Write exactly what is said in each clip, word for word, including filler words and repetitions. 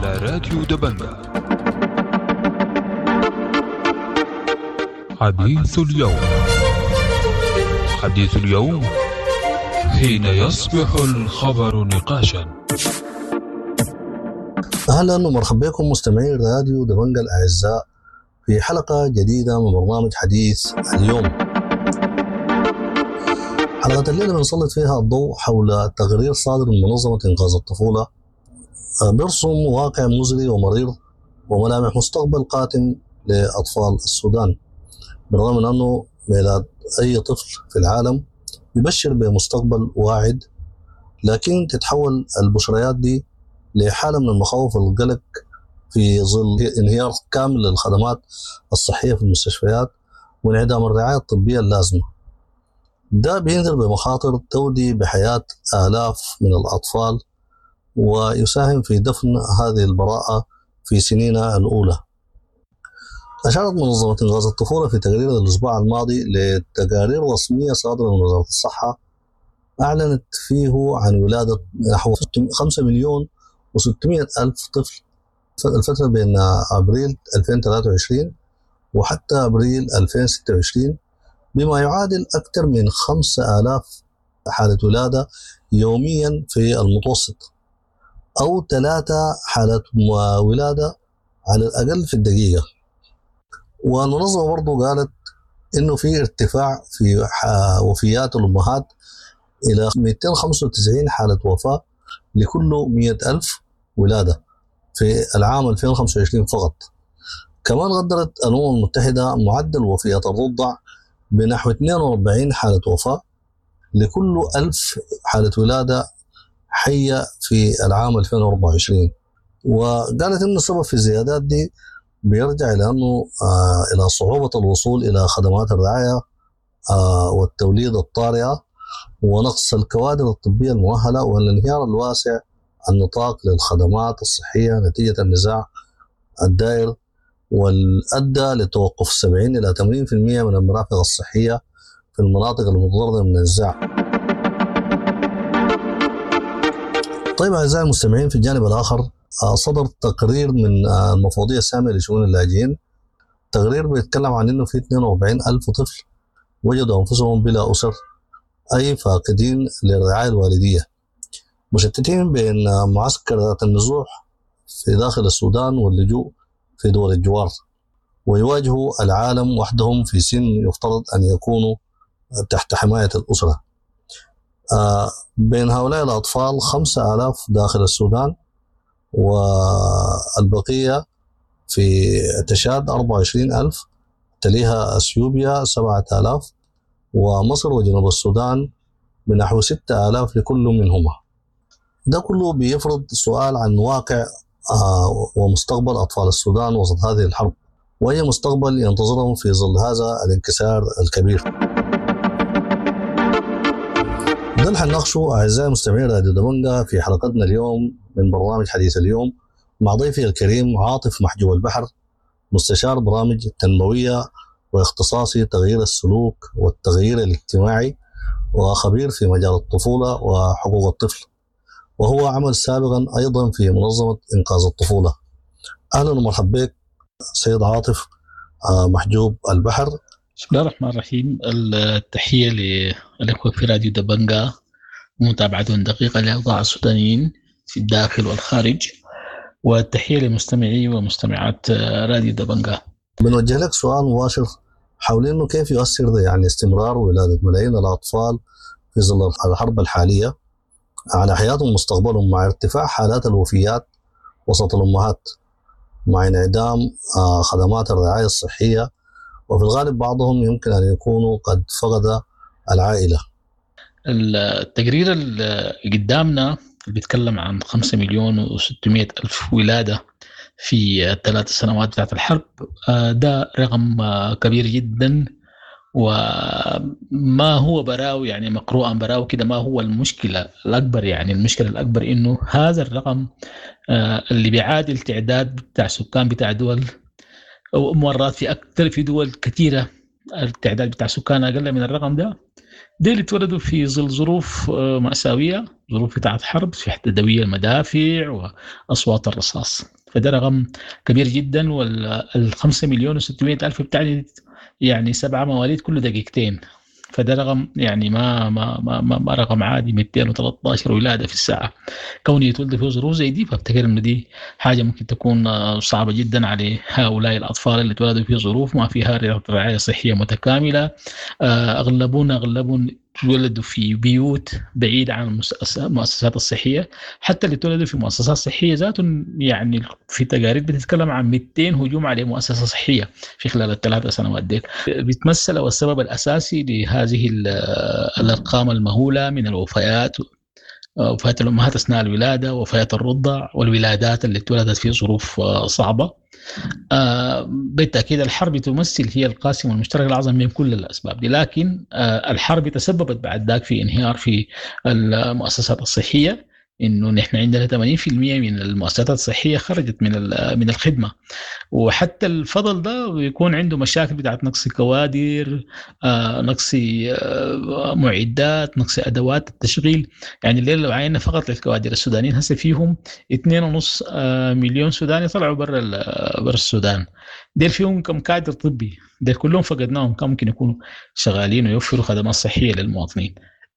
على راديو دبنجة. حديث اليوم. حديث اليوم حين يصبح الخبر نقاشا. أهلا ومرحبا بكم مستمعين راديو دبنجة الأعزاء في حلقة جديدة من برنامج حديث اليوم. حلقة الليلة بنسلط فيها الضوء حول تقرير صادر من منظمة إنقاذ الطفولة بيرسم واقع مزري ومرير وملامح مستقبل قاتم لأطفال السودان، بالرغم من أنه ميلاد أي طفل في العالم يبشر بمستقبل واعد، لكن تتحول البشريات دي لحالة من المخاوف والقلق في ظل انهيار كامل للخدمات الصحية في المستشفيات وانعدام الرعاية الطبية اللازمة. ده بينذر بمخاطر تودي بحياة آلاف من الأطفال ويساهم في دفن هذه البراءة في سنينها الأولى. أشارت منظمة إنقاذ الطفولة في تقرير الأسبوع الماضي لتقارير رسمية صادرة من وزارة الصحة أعلنت فيه عن ولادة نحو خمسة مليون وستمائة ألف طفل الفترة بين أبريل ألفين وثلاثة وعشرين وحتى أبريل ألفين وستة وعشرين، بما يعادل أكثر من خمسة آلاف حالة ولادة يوميا في المتوسط، أو ثلاثة حالات ولادة على الأقل في الدقيقة. والمنظمة برضو قالت إنه في ارتفاع في وفيات الأمهات إلى مئتين وخمسة وتسعين حالة وفاة لكل مئة ألف ولادة في العام ألفين وخمسة وعشرين فقط. كمان قدرت الأمم المتحدة معدل وفيات الرضع بنحو اثنين وأربعين حالة وفاة لكل ألف حالة ولادة حية في العام ألفين وأربعة وعشرين، وقالت إن السبب في الزيادات دي بيرجع إلى أنه آه إلى صعوبة الوصول إلى خدمات الرعاية آه والتوليد الطارئة ونقص الكوادر الطبية المؤهلة والانهيار الواسع النطاق للخدمات الصحية نتيجة النزاع الدائر والأدى لتوقف سبعين إلى ثمانين بالمئة من المرافق الصحية في المناطق المتضررة من النزاع. طيب أعزائي المستمعين، في الجانب الآخر صدر تقرير من المفوضية السامية لشؤون اللاجئين، تقرير بيتكلم عن إنه في اثنين وأربعين ألف طفل وجدوا أنفسهم بلا أسر، أي فاقدين للرعاية الوالدية، مشتتين بين معسكرات النزوح في داخل السودان واللجوء في دول الجوار، ويواجهوا العالم وحدهم في سن يفترض أن يكونوا تحت حماية الأسرة. آه بين هؤلاء الأطفال خمسة آلاف داخل السودان، والبقية في تشاد أربعة وعشرين ألف، تليها أثيوبيا سبعة آلاف، ومصر وجنوب السودان بنحو ستة آلاف لكل منهما. ده كله بيفرض سؤال عن واقع آه ومستقبل أطفال السودان وسط هذه الحرب، وأي مستقبل ينتظرهم في ظل هذا الانكسار الكبير. ده اللي حنناقشه أعزائي مستمعين راديو دبنجة في حلقتنا اليوم من برنامج حديث اليوم مع ضيفي الكريم عاطف محجوب البحر، مستشار برامج تنموية واختصاصي تغيير السلوك والتغيير الاجتماعي، وخبير في مجال الطفولة وحقوق الطفل، وهو عمل سابقا أيضا في منظمة إنقاذ الطفولة. أهلا ومرحبا بك سيد عاطف محجوب البحر. بسم الله الرحمن الرحيم. التحية للأخوة في راديو دبنجة ومتابعتهم دقيقة لأوضاع السودانيين في الداخل والخارج، والتحية لمستمعي ومستمعات راديو دبنجة. بنوجه لك سؤال مباشر حول إنه كيف يؤثر يعني استمرار ولادة ملايين الأطفال في ظل الحرب الحالية على حياتهم ومستقبلهم، مع ارتفاع حالات الوفيات وسط الأمهات، مع انعدام خدمات الرعاية الصحية، وفي الغالب بعضهم يمكن أن يكونوا قد فقد العائلة. التقرير اللي قدامنا بيتكلم عن خمسة مليون وستمائة ألف ولادة في الثلاث سنوات بتاعت الحرب. ده رقم كبير جدا، وما هو براو يعني مقروءا براو كده. ما هو المشكلة الأكبر؟ يعني المشكلة الأكبر إنه هذا الرقم اللي بيعادل تعداد بتاع سكان بتاع دول، أو مرات في أكثر في دول كثيرة التعداد بتاع سكان أقل من الرقم ده، ديل اتولدوا في ظل ظروف مأساوية، ظروف بتاعت حرب، في تدوية المدافع وأصوات الرصاص. فده رقم كبير جدا. والخمسة مليون وستمائة ألف بتاعي يعني سبعة مواليد كل دقيقتين، فده رقم يعني ما ما ما, ما, ما رقم عادي. مئتين وثلاثة عشر ولادة في الساعة. كوني يتولد في ظروف زي دي فافتكر إنه دي حاجة ممكن تكون صعبة جدا على هؤلاء الأطفال اللي تولدوا في ظروف ما فيها رعاية صحية متكاملة. أغلبون أغلبون تولدوا في بيوت بعيدة عن المؤسسات الصحية. حتى اللي تولدوا في مؤسسات صحية ذاتهم يعني في تقارير بتتكلم عن مئتين هجوم على مؤسسة صحية في خلال الثلاث سنوات دي. بيتمثل السبب الأساسي لهذه الأرقام المهولة من الوفيات، وفاة الأمهات أثناء الولادة، وفاة الرضع، والولادات اللي تولدت في ظروف صعبة. آه بالتأكيد الحرب تمثل هي القاسم المشترك الأعظم بين كل الأسباب دي، لكن آه الحرب تسببت بعد ذاك في انهيار في المؤسسات الصحية، إنه نحن عندنا ثمانين بالمئة من المؤسسات الصحية خرجت من من الخدمة. وحتى الفضل ده بيكون عنده مشاكل بتاعت نقص كوادر، آه نقص آه معدات، نقص أدوات التشغيل. يعني الليلة لو عينا فقط للكوادر السودانيين هسه فيهم اثنين ونص آه مليون سوداني طلعوا برا برا السودان. ديل فيهم كم كادر طبي؟ ديل كلهم فقدناهم، كم ممكن يكونوا شغالين ويوفروا خدمات صحية للمواطنين.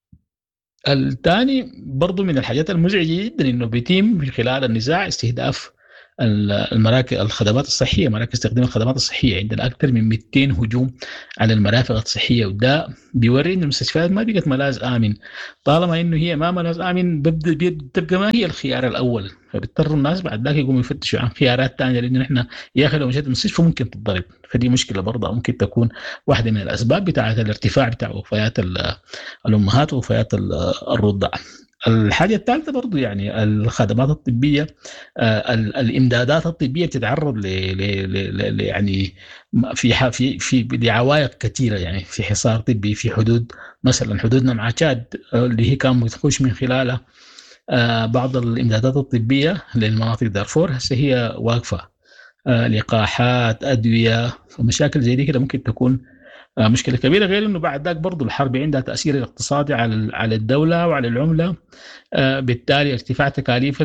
الثاني برضو من الحاجات المزعجة جدا إنه بيتم في خلال النزاع استهداف المراكز الخدمات الصحية، مراكز تقديم الخدمات الصحية. عندنا أكثر من مئتين هجوم على المرافق الصحية، وده بيوري إن المستشفيات ما بقت ملاذ آمن. طالما إنه هي ما ملاذ آمن بتبقى ما هي الخيار الأول، فبيضطروا الناس بعد ذاك يقوموا يفتشوا عن خيارات تانية، لأن إحنا يا أخي لو مشيت المستشفى ممكن تتضرب. فدي مشكلة برضه ممكن تكون واحدة من الأسباب بتاعة الارتفاع بتاع وفيات الأمهات ووفيات الرضع. الحاجة الثالثة برضو يعني الخدمات الطبية، آه الإمدادات الطبية بتتعرض ل ل ل يعني في في في لعوائق كثيرة. يعني في حصار طبي في حدود، مثلا حدودنا مع تشاد اللي هي كان بتخش من خلالها آه بعض الإمدادات الطبية للمناطق دارفور هسه هي واقفة. آه لقاحات، أدوية، مشاكل زي دي كده ممكن تكون مشكلة كبيرة. غير إنه بعد ذاك برضو الحرب عندها تأثير اقتصادي على على الدولة وعلى العملة، بالتالي ارتفاع تكاليف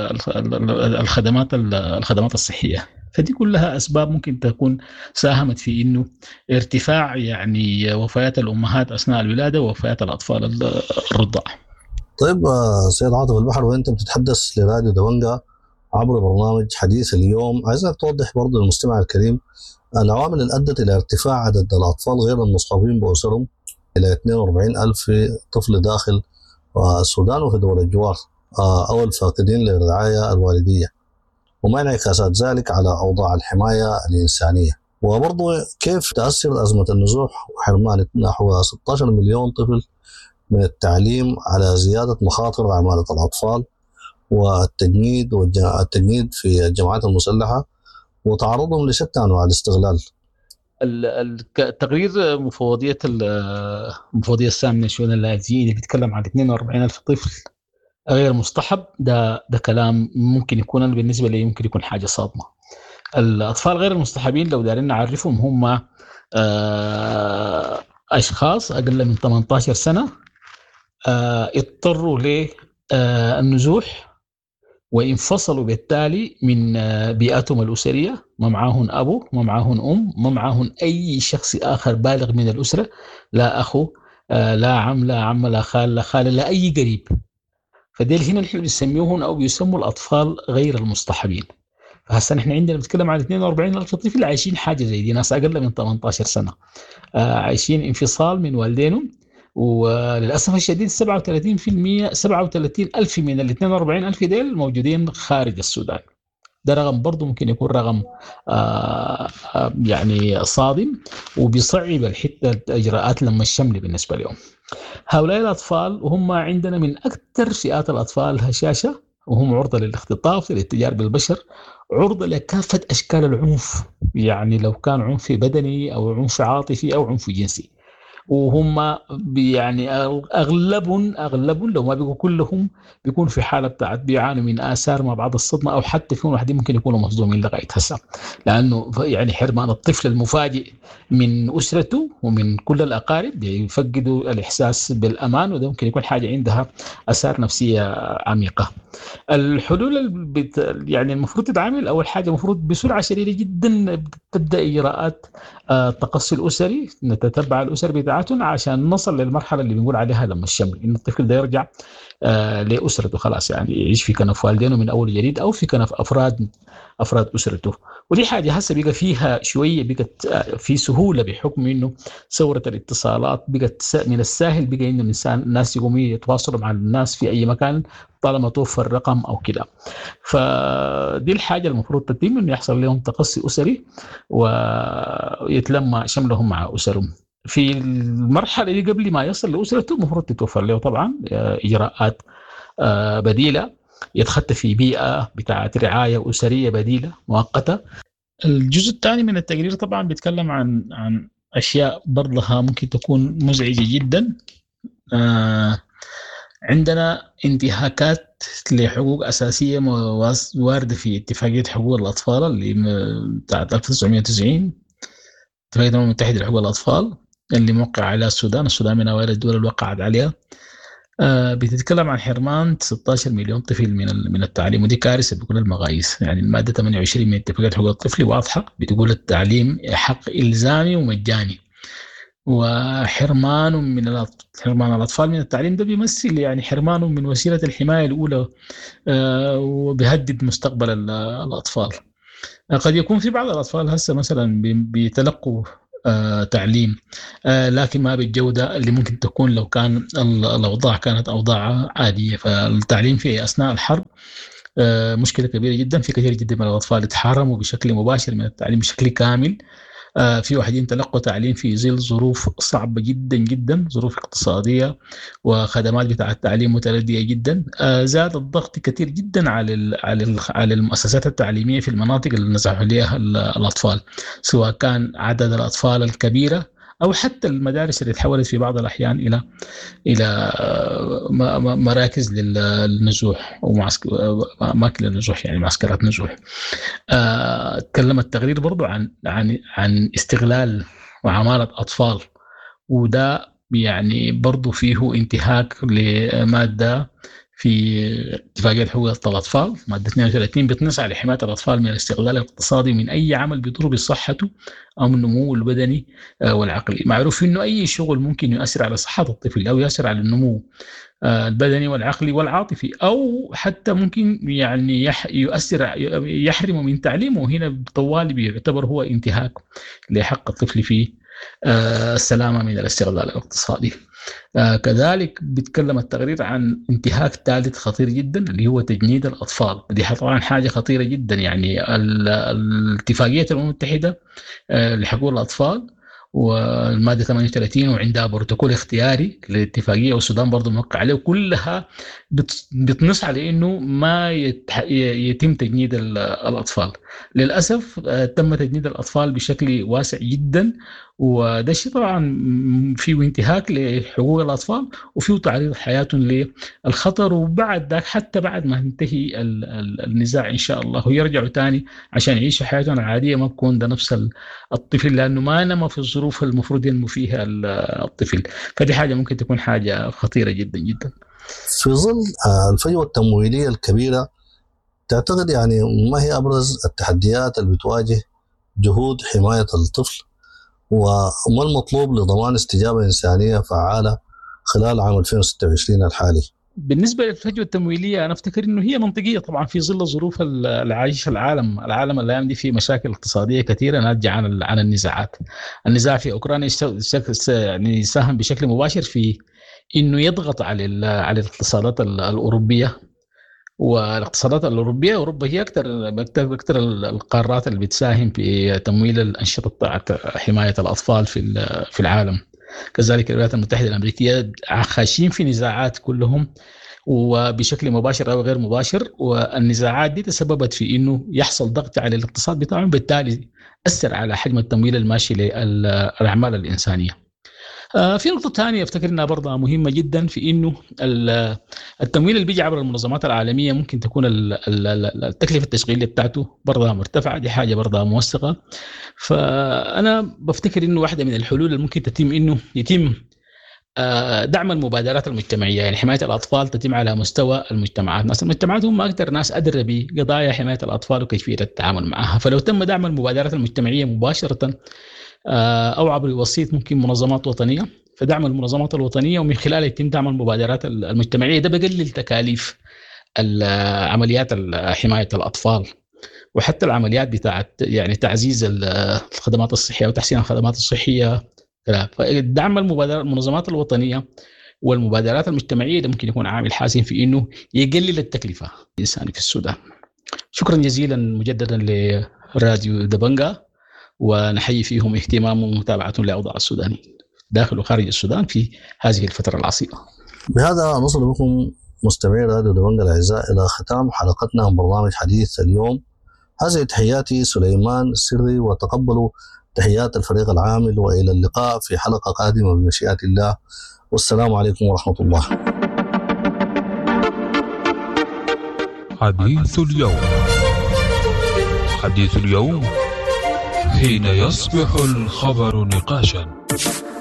الخدمات الخدمات الصحية. فدي كلها أسباب ممكن تكون ساهمت في إنه ارتفاع يعني وفيات الأمهات أثناء الولادة ووفيات الأطفال الرضع. طيب سيد عاطف البحر، وأنت بتتحدث لراديو دبنجة عبر برنامج حديث اليوم، عايزك توضح برضو للمستمع الكريم العوامل اللي أدت إلى ارتفاع عدد الأطفال غير المصابين بأسرهم إلى اثنين وأربعين ألف طفل داخل السودان وفي دول الجوار، أو الفاقدين للرعاية الوالدية، وما انعكاسات ذلك على أوضاع الحماية الإنسانية. وبرضو كيف تأثر أزمة النزوح وحرمان نحو ستة عشر مليون طفل من التعليم على زيادة مخاطر عمالة الأطفال والتجنيد والتجنيد في الجماعات المسلحة وتعرضهم لشتى انواع الاستغلال. التقرير مفوضيه المفوضيه الساميه للشؤون اللاجئين اللي بيتكلم عن اثنين وأربعين ألف طفل غير مصطحب، ده ده كلام ممكن يكون أنا بالنسبه لي ممكن يكون حاجه صادمه. الاطفال غير المصطحبين لو دارين نعرفهم هم اشخاص اقل من ثمانية عشر سنه اضطروا للنزوح وانفصلوا بالتالي من بيئتهم الأسرية، ما معاهن أبو، ما معاهن أم، ما معاهن أي شخص آخر بالغ من الأسرة، لا أخو، لا عم، لا عم، لا خال، لا خالة، لا أي قريب. فديل هنا نحن بنسميهم أو بيسموا الأطفال غير المصطحبين. فهسا نحن عندنا بنتكلم عن اثنين وأربعين ألف طفل عايشين حاجة زي دي، ناس أقل من ثمانية عشر سنة عايشين انفصال من والدينهم. وللأسف الشديد سبعة وثلاثين بالمئة سبعة وثلاثين ألف من ال اثنين وأربعين ألف ديل موجودين خارج السودان. ده رقم برضو ممكن يكون رقم آآ آآ يعني صادم وبيصعب الحتة إجراءات لما الشمل بالنسبة لهم. هؤلاء الأطفال وهم عندنا من أكثر فئات الأطفال هشاشة، وهم عرضة للاختطاف، للاتجار بالبشر، عرضة لكافة أشكال العنف، يعني لو كان عنف بدني أو عنف عاطفي أو عنف جنسي. وهم يعني اغلبهم اغلبهم لو ما بيقوا كلهم بيكون في حاله بتاعت بيعانوا من اثار ما بعد الصدمه، او حتى في واحدين ممكن يكونوا مصدومين لغايه هسه، لانه يعني حرمان الطفل المفاجئ من اسرته ومن كل الاقارب يفقدوا الاحساس بالامان، وده ممكن يكون حاجه عندها اثار نفسيه عميقه. الحلول البت... يعني المفروض تتعامل اول حاجه المفروض بسرعه شديده جدا تبدا اجراءات التقصي الاسري، نتتبع الاسر بتاعتهم عشان نصل للمرحله اللي بنقول عليها لما الشمل، ان الطفل ده يرجع آه لاسرته خلاص، يعني يعيش في كنف والدينه من اول جديد او في كنف افراد افراد اسرته. ودي حاجه هسه بقى فيها شويه بقت في سهوله بحكم انه ثوره الاتصالات بقت من السهل بقى انه الانسان الناس يقوموا يتواصلوا مع الناس في اي مكان طالما توفر رقم او كده. فدي الحاجه المفروض تتم، انه يحصل لهم تقصي اسري ويتلم شملهم مع اسرهم. في المرحله دي قبل ما يصل لاسرته المفروض تتوفر له طبعا اجراءات بديله، يتخطى في بيئه بتاعت رعايه اسريه بديله مؤقته. الجزء الثاني من التقرير طبعا بيتكلم عن عن اشياء برضها ممكن تكون مزعجه جدا. آه عندنا انتهاكات لحقوق اساسيه وارده في اتفاقيه حقوق الاطفال اللي بتاعت ألف وتسعمائة وتسعين، اتفاقيه الامم المتحده لحقوق الاطفال اللي موقع عليها السودان. السودان من اوائل الدول اللي وقعت عليها. آه بتتكلم عن حرمان ستة عشر مليون طفل من من التعليم، ودي كارثه بكل المقاييس. يعني الماده ثمانية وعشرين من اتفاقيه حقوق الطفل واضحه، بتقول التعليم حق الزامي ومجاني، وحرمان من حرمان الاطفال من التعليم ده بيمثل يعني حرمان من وسيله الحمايه الاولى، آه وبيهدد مستقبل الاطفال. آه قد يكون في بعض الاطفال هسه مثلا بيتلقوا آه تعليم آه لكن ما بالجودة اللي ممكن تكون لو كان الأوضاع كانت أوضاع عادية. فالتعليم في أثناء الحرب آه مشكلة كبيرة جدا. في كثير جدا من الأطفال اتحرموا بشكل مباشر من التعليم بشكل كامل. آه في واحدين تلقوا تعليم في ظل ظروف صعبة جدا جدا، ظروف اقتصادية وخدمات بتاع التعليم متردية جدا. آه زاد الضغط كثير جدا على على على المؤسسات التعليمية في المناطق اللي نزحوا عليها الأطفال، سواء كان عدد الأطفال الكبيرة أو حتى المدارس اللي تحولت في بعض الأحيان إلى إلى مراكز للنزوح أو أماكن للنزوح، يعني معسكرات نزوح. آه، تكلم التقرير برضو عن عن عن استغلال وعمالة أطفال، وده يعني برضو فيه انتهاك لمادة في اتفاقية حقوق الأطفال مادة اثنين وثلاثين بتنص على حماية الأطفال من الاستغلال الاقتصادي من أي عمل بيضر بصحته أو النمو البدني والعقلي. معروف إنه أي شغل ممكن يؤثر على صحة الطفل أو يؤثر على النمو البدني والعقلي والعاطفي، أو حتى ممكن يعني يؤثر يحرمه من تعليمه، هنا طوالي بيعتبر هو انتهاك لحق الطفل في السلامة من الاستغلال الاقتصادي. آه كذلك بيتكلم التقرير عن انتهاك ثالث خطير جدا اللي هو تجنيد الأطفال. دي طبعا حاجة خطيرة جدا. يعني الاتفاقية الأمم المتحدة آه لحقوق الأطفال والمادة ثمانية وثلاثين وعندها بروتوكول اختياري للاتفاقية والسودان برضو موقع عليه، وكلها بتنص على إنه ما يتم تجنيد الأطفال. للأسف آه تم تجنيد الأطفال بشكل واسع جدا، وده الشيء طبعا فيه انتهاك لحقوق الأطفال وفيه تعريض حياتهم للخطر. وبعد ذاك حتى بعد ما ينتهي النزاع إن شاء الله ويرجعوا تاني عشان يعيشوا حياتهم العادية ما بكون ده نفس الطفل، لأنه ما نما في الظروف المفروض ينمو فيها الطفل. فدي حاجة ممكن تكون حاجة خطيرة جدا جدا. في ظل الفجوة التمويلية الكبيرة، تعتقد يعني ما هي أبرز التحديات اللي بتواجه جهود حماية الطفل، وما المطلوب لضمان استجابة إنسانية فعالة خلال عام ألفين وستة وعشرين الحالي؟ بالنسبة للفجوة التمويلية أنا أفتكر إنه هي منطقية طبعا في ظل ظروف العايش العالم العالم الأيام دي في مشاكل اقتصادية كثيرة ناتجة عن عن النزاعات. النزاع في أوكرانيا يعني ساهم بشكل مباشر في إنه يضغط على على الاقتصادات الأوروبية، والاقتصادات الأوروبية أوروبا هي أكثر أكثر القارات اللي بتساهم في تمويل الأنشطة بتاعت حماية الأطفال في في العالم. كذلك الولايات المتحدة الأمريكية خاشين في نزاعات كلهم وبشكل مباشر أو غير مباشر، والنزاعات دي تسببت في إنه يحصل ضغط على الاقتصاد بتاعهم، بالتالي أثر على حجم التمويل الماشي للأعمال الإنسانية. في نقطة ثانية أفتكر أنها برضه مهمة جدا، في إنه التمويل اللي بيجي عبر المنظمات العالمية ممكن تكون التكلفة التشغيلية بتاعته برضه مرتفعة، دي حاجة برضه موثقة. فأنا بفتكر إنه واحدة من الحلول اللي ممكن تتم إنه يتم دعم المبادرات المجتمعية، يعني حماية الأطفال تتم على مستوى المجتمعات. ناس المجتمعات هم أكثر ناس أدرى بقضايا حماية الأطفال وكيفية التعامل معها، فلو تم دعم المبادرات المجتمعية مباشرة أو عبر وسيط ممكن منظمات وطنية، فدعم المنظمات الوطنية ومن خلالها يتم دعم المبادرات المجتمعية، ده بقلل تكاليف عمليات حماية الأطفال وحتى العمليات بتاعت يعني تعزيز الخدمات الصحية وتحسين الخدمات الصحية. فدعم المبادرات المنظمات الوطنية والمبادرات المجتمعية ده ممكن يكون عامل حاسم في إنه يقلل التكلفة الإنسانية في السودان. شكرا جزيلا مجددا لراديو دبنجا، ونحيي فيهم اهتمام ومتابعتهم لأوضاع السودانيين داخل وخارج السودان في هذه الفترة العصيبة. بهذا نصل بكم مستمعي راديو دبنجا الأعزاء إلى ختام حلقتنا من برنامج حديث اليوم. هذه تحياتي سليمان السري، وتقبلوا تحيات الفريق العامل، وإلى اللقاء في حلقة قادمة بمشيئة الله، والسلام عليكم ورحمة الله. حديث اليوم. حديث اليوم حين يصبح الخبر نقاشا.